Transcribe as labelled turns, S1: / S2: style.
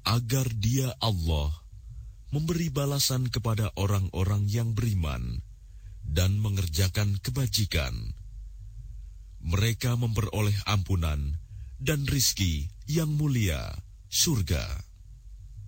S1: agar Dia Allah memberi balasan kepada orang-orang yang beriman dan mengerjakan kebajikan. Mereka memperoleh ampunan dan rizki yang mulia, surga.